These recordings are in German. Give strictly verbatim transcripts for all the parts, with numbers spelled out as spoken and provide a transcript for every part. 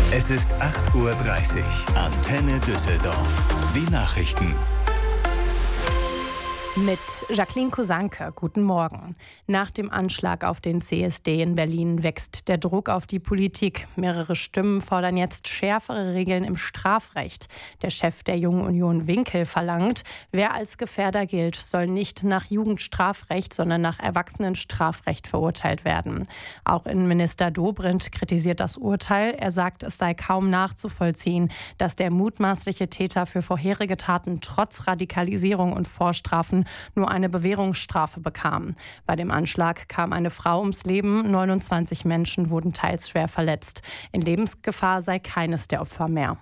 Es ist acht Uhr dreißig. Antenne Düsseldorf. Die Nachrichten. Mit Jacqueline Kosanke, guten Morgen. Nach dem Anschlag auf den C S D in Berlin wächst der Druck auf die Politik. Mehrere Stimmen fordern jetzt schärfere Regeln im Strafrecht. Der Chef der Jungen Union, Winkel, verlangt, wer als Gefährder gilt, soll nicht nach Jugendstrafrecht, sondern nach Erwachsenenstrafrecht verurteilt werden. Auch Innenminister Dobrindt kritisiert das Urteil. Er sagt, es sei kaum nachzuvollziehen, dass der mutmaßliche Täter für vorherige Taten trotz Radikalisierung und Vorstrafen nur eine Bewährungsstrafe bekam. Bei dem Anschlag kam eine Frau ums Leben, neunundzwanzig Menschen wurden teils schwer verletzt. In Lebensgefahr sei keines der Opfer mehr.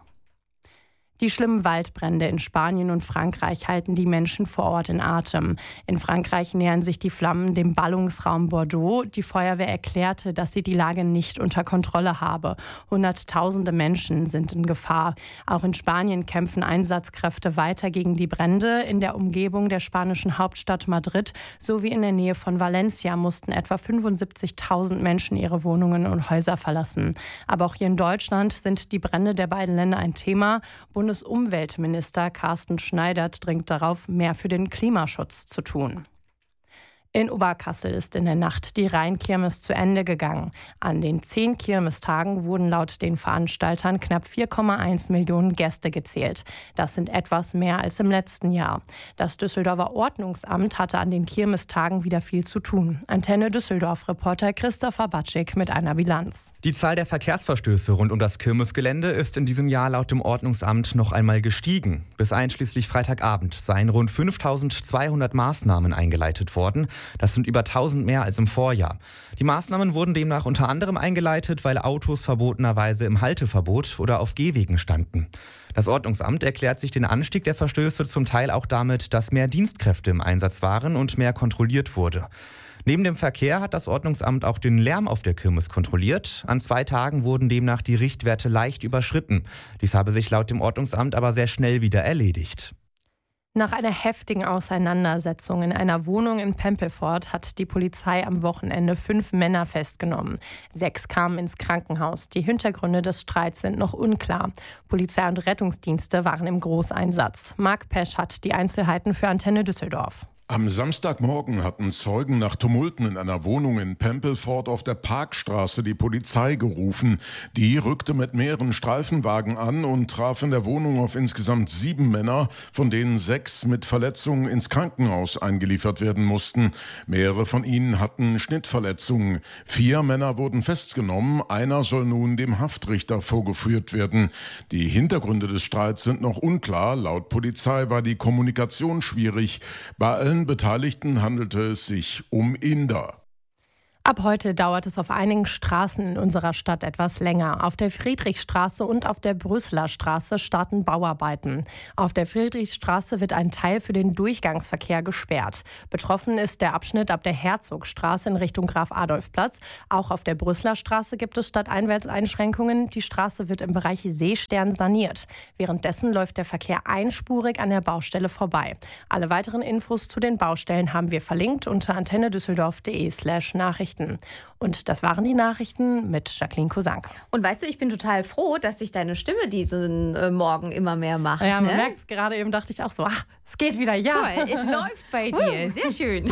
Die schlimmen Waldbrände in Spanien und Frankreich halten die Menschen vor Ort in Atem. In Frankreich nähern sich die Flammen dem Ballungsraum Bordeaux. Die Feuerwehr erklärte, dass sie die Lage nicht unter Kontrolle habe. Hunderttausende Menschen sind in Gefahr. Auch in Spanien kämpfen Einsatzkräfte weiter gegen die Brände. In der Umgebung der spanischen Hauptstadt Madrid sowie in der Nähe von Valencia mussten etwa fünfundsiebzigtausend Menschen ihre Wohnungen und Häuser verlassen. Aber auch hier in Deutschland sind die Brände der beiden Länder ein Thema. Bundesumweltminister Carsten Schneider dringt darauf, mehr für den Klimaschutz zu tun. In Oberkassel ist in der Nacht die Rheinkirmes zu Ende gegangen. An den zehn Kirmestagen wurden laut den Veranstaltern knapp vier Komma eins Millionen Gäste gezählt. Das sind etwas mehr als im letzten Jahr. Das Düsseldorfer Ordnungsamt hatte an den Kirmestagen wieder viel zu tun. Antenne Düsseldorf-Reporter Christopher Batschik mit einer Bilanz. Die Zahl der Verkehrsverstöße rund um das Kirmesgelände ist in diesem Jahr laut dem Ordnungsamt noch einmal gestiegen. Bis einschließlich Freitagabend seien rund fünftausendzweihundert Maßnahmen eingeleitet worden. Das sind über tausend mehr als im Vorjahr. Die Maßnahmen wurden demnach unter anderem eingeleitet, weil Autos verbotenerweise im Halteverbot oder auf Gehwegen standen. Das Ordnungsamt erklärt sich den Anstieg der Verstöße zum Teil auch damit, dass mehr Dienstkräfte im Einsatz waren und mehr kontrolliert wurde. Neben dem Verkehr hat das Ordnungsamt auch den Lärm auf der Kirmes kontrolliert. An zwei Tagen wurden demnach die Richtwerte leicht überschritten. Dies habe sich laut dem Ordnungsamt aber sehr schnell wieder erledigt. Nach einer heftigen Auseinandersetzung in einer Wohnung in Pempelfort hat die Polizei am Wochenende fünf Männer festgenommen. Sechs kamen ins Krankenhaus. Die Hintergründe des Streits sind noch unklar. Polizei und Rettungsdienste waren im Großeinsatz. Marc Pesch hat die Einzelheiten für Antenne Düsseldorf. Am Samstagmorgen hatten Zeugen nach Tumulten in einer Wohnung in Pempelfort auf der Parkstraße die Polizei gerufen. Die rückte mit mehreren Streifenwagen an und traf in der Wohnung auf insgesamt sieben Männer, von denen sechs mit Verletzungen ins Krankenhaus eingeliefert werden mussten. Mehrere von ihnen hatten Schnittverletzungen. Vier Männer wurden festgenommen, einer soll nun dem Haftrichter vorgeführt werden. Die Hintergründe des Streits sind noch unklar. Laut Polizei war die Kommunikation schwierig. Bei allen Beteiligten handelte es sich um Inder. Ab heute dauert es auf einigen Straßen in unserer Stadt etwas länger. Auf der Friedrichstraße und auf der Brüsseler Straße starten Bauarbeiten. Auf der Friedrichstraße wird ein Teil für den Durchgangsverkehr gesperrt. Betroffen ist der Abschnitt ab der Herzogstraße in Richtung Graf-Adolf-Platz. Auch auf der Brüsseler Straße gibt es Stadteinwärtseinschränkungen. Die Straße wird im Bereich Seestern saniert. Währenddessen läuft der Verkehr einspurig an der Baustelle vorbei. Alle weiteren Infos zu den Baustellen haben wir verlinkt unter antennedüsseldorf.de slash Nachrichten. Und das waren die Nachrichten mit Jacqueline Kosanke. Und weißt du, ich bin total froh, dass sich deine Stimme diesen äh, Morgen immer mehr macht. Ja, man ne? merkt es gerade eben, dachte ich auch so, ach, es geht wieder, ja. Cool, es läuft bei dir, sehr schön.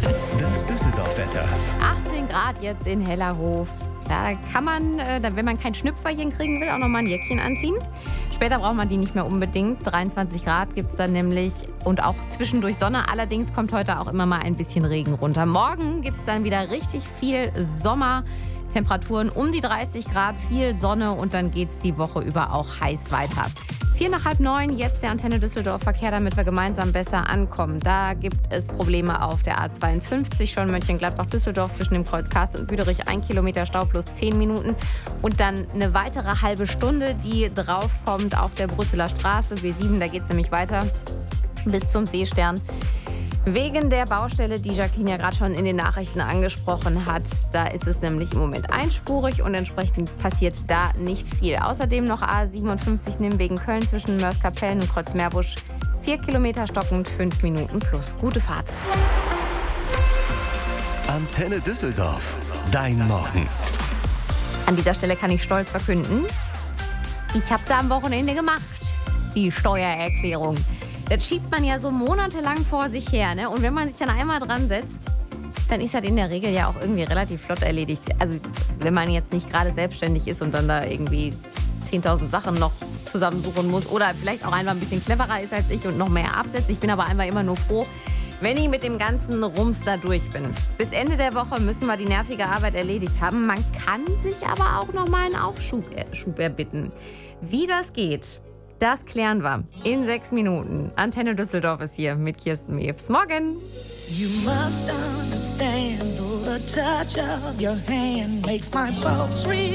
Das Düsseldorf-Wetter. achtzehn Grad jetzt in Hellerhof. Da kann man, wenn man kein Schnüpferchen kriegen will, auch noch mal ein Jäckchen anziehen. Später braucht man die nicht mehr unbedingt. dreiundzwanzig Grad gibt es dann nämlich und auch zwischendurch Sonne. Allerdings kommt heute auch immer mal ein bisschen Regen runter. Morgen gibt es dann wieder richtig viel Sommer. Temperaturen um die dreißig Grad, viel Sonne und dann geht es die Woche über auch heiß weiter. Vier nach halb neun, jetzt der Antenne Düsseldorf Verkehr, damit wir gemeinsam besser ankommen. Da gibt es Probleme auf der A zweiundfünfzig, schon Mönchengladbach-Düsseldorf zwischen dem Kreuz Karst und Büderich. Ein Kilometer Stau plus zehn Minuten. Und dann eine weitere halbe Stunde, die draufkommt auf der Brüsseler Straße, B sieben, da geht es nämlich weiter bis zum Seestern. Wegen der Baustelle, die Jacqueline ja gerade schon in den Nachrichten angesprochen hat. Da ist es nämlich im Moment einspurig und entsprechend passiert da nicht viel. Außerdem noch A siebenundfünfzig Nimwegen Köln zwischen Mörs-Kapellen und Kreuzmeerbusch. Vier Kilometer stockend, fünf Minuten plus. Gute Fahrt. Antenne Düsseldorf. Dein Morgen. An dieser Stelle kann ich stolz verkünden, Ich habe sie am Wochenende gemacht, die Steuererklärung. Das schiebt man ja so monatelang vor sich her, ne? Und wenn man sich dann einmal dran setzt, dann ist das in der Regel ja auch irgendwie relativ flott erledigt. Also wenn man jetzt nicht gerade selbstständig ist und dann da irgendwie zehntausend Sachen noch zusammensuchen muss oder vielleicht auch einfach ein bisschen cleverer ist als ich und noch mehr absetzt. Ich bin aber einfach immer nur froh, wenn ich mit dem ganzen Rums da durch bin. Bis Ende der Woche müssen wir die nervige Arbeit erledigt haben. Man kann sich aber auch noch mal einen Aufschub Schub erbitten. Wie das geht, das klären wir in sechs Minuten. Antenne Düsseldorf ist hier mit Kirsten Mews. Morgen! You must understand, the touch of your hand makes my pulse real.